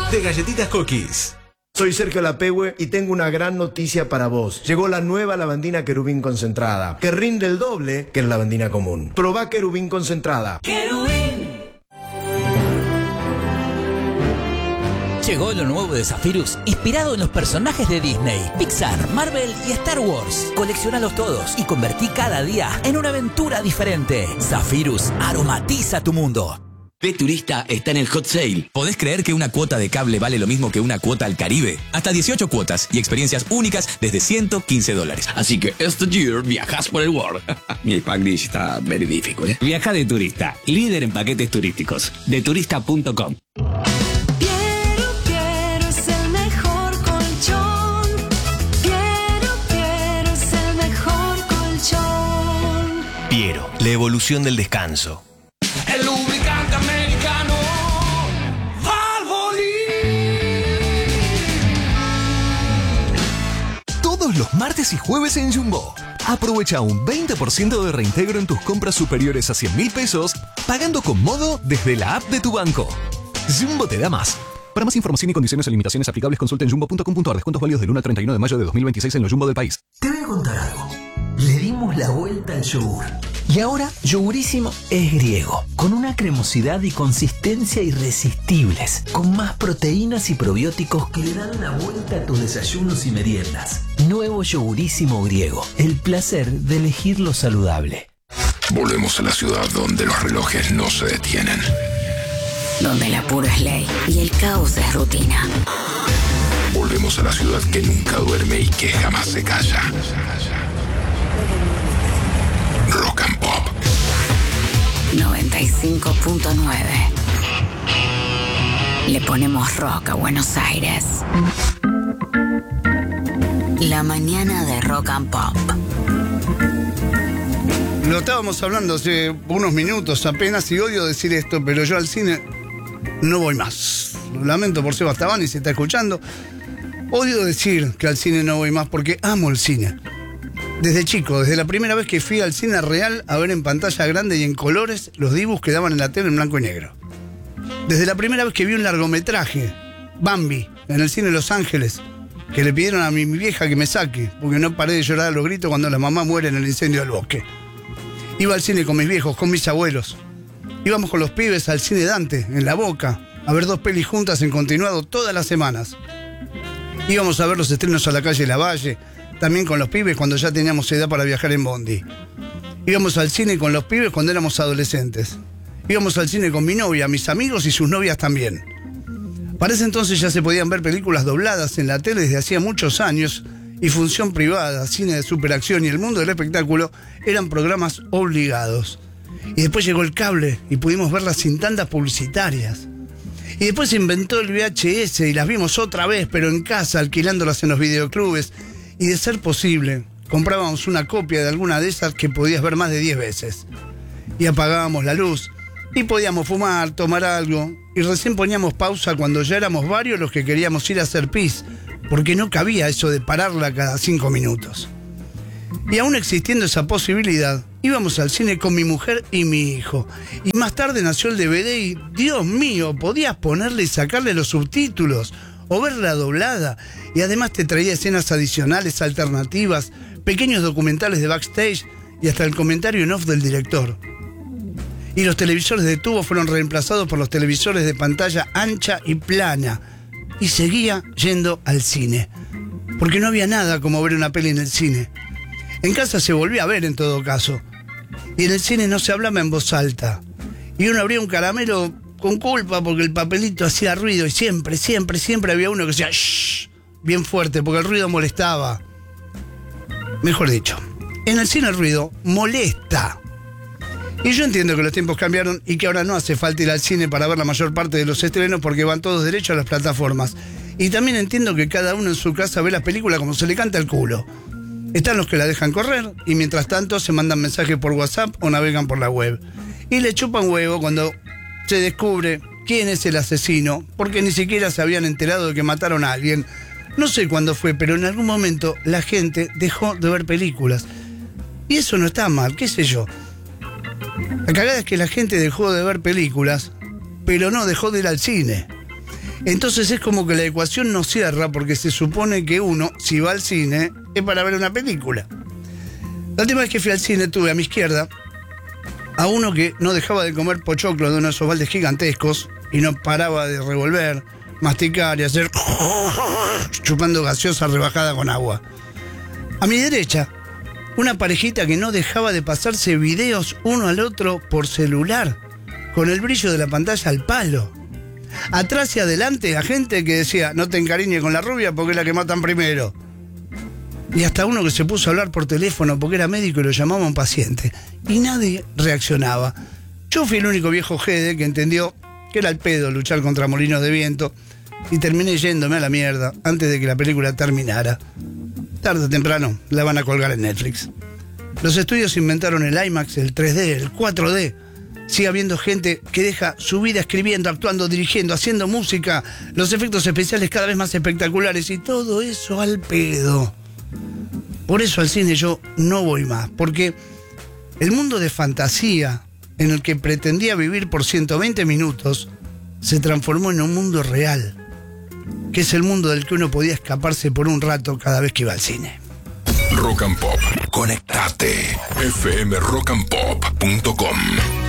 de Galletitas Cookies. Soy Sergio Lapehue y tengo una gran noticia para vos. Llegó la nueva lavandina Querubín concentrada, que rinde el doble que la lavandina común. Probá Querubín concentrada. Querubín. Llegó lo nuevo de Zephyrus, inspirado en los personajes de Disney, Pixar, Marvel y Star Wars. Coleccionalos todos y convertí cada día en una aventura diferente. Zephyrus aromatiza tu mundo. P-Turista está en el hot sale. ¿Podés creer que una cuota de cable vale lo mismo que una cuota al Caribe? Hasta 18 cuotas y experiencias únicas desde $115. Así que este year viajas por el world. Mi Spanglish está very difficult, ¿eh? Viaja de turista, líder en paquetes turísticos. Deturista.com. Piero, la evolución del descanso. El lubricante americano Valvoline. Todos los martes y jueves en Jumbo. Aprovecha un 20% de reintegro en tus compras superiores a 100.000 pesos, pagando con Modo desde la app de tu banco. Jumbo te da más. Para más información y condiciones o limitaciones aplicables, consulta en jumbo.com.ar. Descuentos válidos del 1 al 31 de mayo de 2026 en los Jumbo del país. Te voy a contar algo. Le dimos la vuelta al yogur. Y ahora, Yogurísimo es griego, con una cremosidad y consistencia irresistibles, con más proteínas y probióticos que le dan la vuelta a tus desayunos y meriendas. Nuevo Yogurísimo griego, el placer de elegir lo saludable. Volvemos a la ciudad donde los relojes no se detienen. Donde el apuro es ley y el caos es rutina. Volvemos a la ciudad que nunca duerme y que jamás se calla. Rock and Pop 95.9. Le ponemos rock a Buenos Aires. La mañana de Rock and Pop. Lo estábamos hablando hace unos minutos apenas y odio decir esto, pero yo al cine no voy más. Lo lamento por Seba Tabani, si está escuchando. Odio decir que al cine no voy más porque amo el cine. Desde chico, desde la primera vez que fui al cine real a ver en pantalla grande y en colores los dibujos que daban en la tele en blanco y negro. Desde la primera vez que vi un largometraje, Bambi, en el cine Los Ángeles, que le pidieron a mi vieja que me saque, porque no paré de llorar a los gritos cuando la mamá muere en el incendio del bosque. Iba al cine con mis viejos, con mis abuelos. Íbamos con los pibes al cine Dante, en La Boca, a ver 2 pelis juntas en continuado todas las semanas. Íbamos a ver los estrenos a la calle Lavalle, también con los pibes cuando ya teníamos edad para viajar en bondi. Íbamos al cine con los pibes cuando éramos adolescentes. Íbamos al cine con mi novia, mis amigos y sus novias también. Para ese entonces ya se podían ver películas dobladas en la tele desde hacía muchos años y función privada, cine de superacción y el mundo del espectáculo eran programas obligados. Y después llegó el cable y pudimos verlas sin tandas publicitarias. Y después se inventó el VHS y las vimos otra vez, pero en casa, alquilándolas en los videoclubes. Y de ser posible, comprábamos una copia de alguna de esas que podías ver más de 10 veces. Y apagábamos la luz, y podíamos fumar, tomar algo, y recién poníamos pausa cuando ya éramos varios los que queríamos ir a hacer pis, porque no cabía eso de pararla cada 5 minutos. Y aún existiendo esa posibilidad, íbamos al cine con mi mujer y mi hijo. Y más tarde nació el DVD y, Dios mío, podías ponerle y sacarle los subtítulos, o verla doblada, y además te traía escenas adicionales, alternativas, pequeños documentales de backstage y hasta el comentario en off del director. Y los televisores de tubo fueron reemplazados por los televisores de pantalla ancha y plana, y seguía yendo al cine, porque no había nada como ver una peli en el cine. En casa se volvía a ver en todo caso, y en el cine no se hablaba en voz alta, y uno abría un caramelo con culpa porque el papelito hacía ruido y siempre había uno que decía shh, bien fuerte porque el ruido molestaba. Mejor dicho, en el cine el ruido molesta. Y yo entiendo que los tiempos cambiaron y que ahora no hace falta ir al cine para ver la mayor parte de los estrenos porque van todos derecho a las plataformas. Y también entiendo que cada uno en su casa ve la película como se le canta el culo. Están los que la dejan correr y mientras tanto se mandan mensajes por WhatsApp o navegan por la web. Y le chupan huevo cuando se descubre quién es el asesino, porque ni siquiera se habían enterado de que mataron a alguien. No sé cuándo fue, pero en algún momento la gente dejó de ver películas. Y eso no está mal, qué sé yo. La cagada es que la gente dejó de ver películas, pero no dejó de ir al cine. Entonces es como que la ecuación no cierra porque se supone que uno, si va al cine, es para ver una película. La última vez que fui al cine tuve a mi izquierda a uno que no dejaba de comer pochoclo de unos baldes gigantescos y no paraba de revolver, masticar y hacer chupando gaseosa rebajada con agua. A mi derecha, una parejita que no dejaba de pasarse videos uno al otro por celular, con el brillo de la pantalla al palo. Atrás y adelante a gente que decía, no te encariñes con la rubia porque es la que matan primero. Y hasta uno que se puso a hablar por teléfono porque era médico y lo llamaba un paciente. Y nadie reaccionaba. Yo fui el único viejo jede que entendió que era el pedo luchar contra molinos de viento y terminé yéndome a la mierda antes de que la película terminara. Tarde o temprano la van a colgar en Netflix. Los estudios inventaron el IMAX, el 3D, el 4D. Sigue habiendo gente que deja su vida escribiendo, actuando, dirigiendo, haciendo música, los efectos especiales cada vez más espectaculares y todo eso al pedo. Por eso al cine yo no voy más, porque el mundo de fantasía en el que pretendía vivir por 120 minutos se transformó en un mundo real, que es el mundo del que uno podía escaparse por un rato cada vez que iba al cine. Rock and Pop. Conectate. fmrockandpop.com